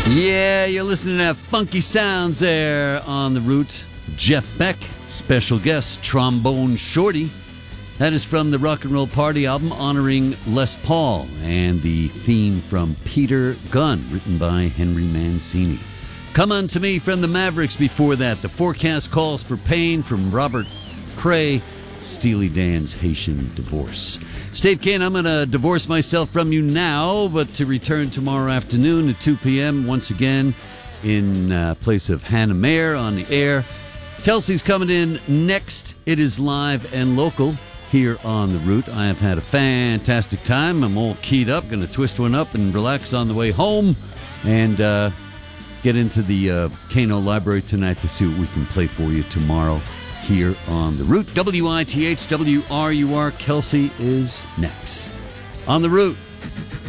Yeah, you're listening to funky sounds there on the route. Jeff Beck, special guest, Trombone Shorty. That is from the Rock and Roll Party album honoring Les Paul, and the theme from Peter Gunn, written by Henry Mancini. Come Unto Me from the Mavericks before that. The Forecast Calls for Pain from Robert Cray. Steely Dan's Haitian Divorce. Steve Kane, I'm going to divorce myself from you now, but to return tomorrow afternoon at 2 p.m. once again in place of Hannah Mayer on the air. Kelsey's coming in next. It is live and local here on The Route. I have had a fantastic time. I'm all keyed up, going to twist one up and relax on the way home and get into the Kano Library tonight to see what we can play for you tomorrow here on The Route. WITH WRUR. Kelsey is next on The Route.